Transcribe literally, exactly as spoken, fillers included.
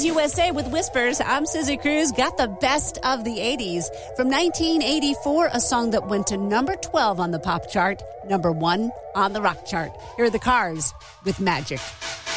U S A with Whispers. I'm Susie Cruz. Got the best of the eighties. From nineteen eighty-four, a song that went to number twelve on the pop chart, number one on the rock chart. Here are the Cars with Magic.